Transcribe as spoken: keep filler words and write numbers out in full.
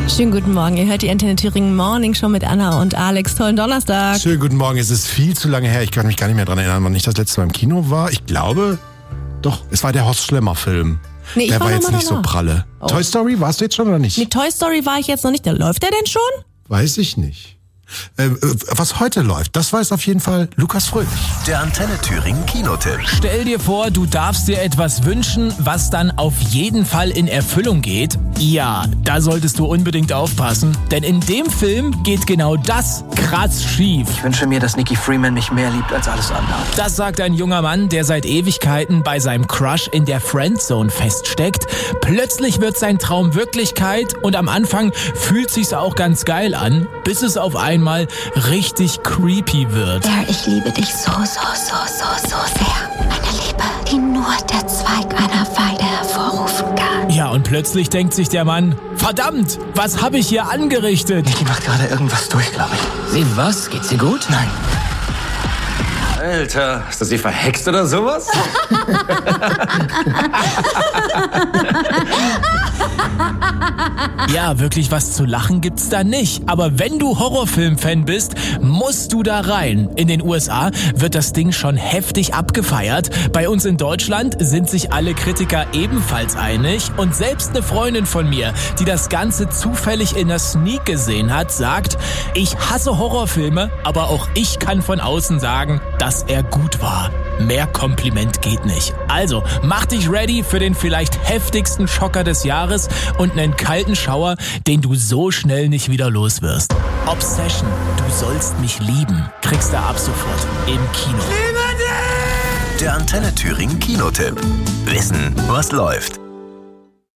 Schönen guten Morgen, ihr hört die Antenne Thüringen Morning Show mit Anna und Alex. Tollen Donnerstag. Schönen guten Morgen, es ist viel zu lange her, ich kann mich gar nicht mehr daran erinnern, wann ich das letzte Mal im Kino war. Ich glaube, doch, es war der Horst Schlemmer Film. Nee, ich der war war jetzt noch nicht danach. so pralle. Oh. Toy Story, warst du jetzt schon oder nicht? Mit Toy Story war ich jetzt noch nicht. Da läuft der denn schon? Weiß ich nicht. Äh, was heute läuft, das weiß auf jeden Fall Lukas Fröhlich. Der Antenne Thüringen Kinotipp. Stell dir vor, du darfst dir etwas wünschen, was dann auf jeden Fall in Erfüllung geht. Ja, da solltest du unbedingt aufpassen, denn in dem Film geht genau das krass schief. Ich wünsche mir, dass Nikki Freeman mich mehr liebt als alles andere. Das sagt ein junger Mann, der seit Ewigkeiten bei seinem Crush in der Friendzone feststeckt. Plötzlich wird sein Traum Wirklichkeit und am Anfang fühlt sich's auch ganz geil an, bis es auf einmal richtig creepy wird. Ja, ich liebe dich so, so, so, so, so sehr. Eine Liebe, die nur der Zweig einer Weide hervorrufen kann. Ja, und plötzlich denkt sich der Mann, verdammt, was habe ich hier angerichtet? Nikki macht gerade irgendwas durch, glaube ich. Sie was? Geht's ihr gut? Nein. Alter, ist das sie verhext oder sowas? Ja, wirklich was zu lachen gibt's da nicht. Aber wenn du Horrorfilm-Fan bist, musst du da rein. In den U S A wird das Ding schon heftig abgefeiert. Bei uns in Deutschland sind sich alle Kritiker ebenfalls einig. Und selbst eine Freundin von mir, die das Ganze zufällig in der Sneak gesehen hat, sagt, ich hasse Horrorfilme, aber auch ich kann von außen sagen, dass er gut war. Mehr Kompliment geht nicht. Also, mach dich ready für den vielleicht heftigsten Schocker des Jahres und einen kalten Schauer, den du so schnell nicht wieder los wirst. Obsession, du sollst mich lieben, kriegst du ab sofort im Kino. Der Antenne Thüringen Kinotipp. Wissen, was läuft.